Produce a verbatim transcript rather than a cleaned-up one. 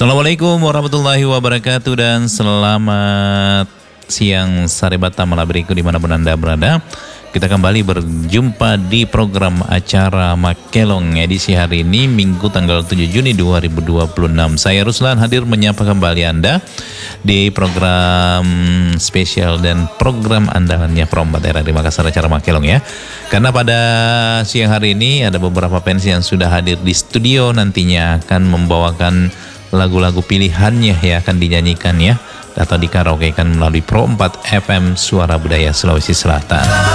Assalamualaikum warahmatullahi wabarakatuh dan selamat siang sahabat Tamala Beriku dimanapun Anda berada. Kita kembali berjumpa di program acara Makelong edisi hari ini Minggu tanggal tujuh Juni dua ribu dua puluh enam. Saya Ruslan hadir menyapa kembali Anda di program spesial dan program andalannya Perompak Daerah di Makassar, acara Makelong ya. Karena pada siang hari ini ada beberapa pensi yang sudah hadir di studio, nantinya akan membawakan lagu-lagu pilihannya ya, akan dinyanyikan ya atau dikaraokekan melalui Perompak F M Suara Budaya Sulawesi Selatan.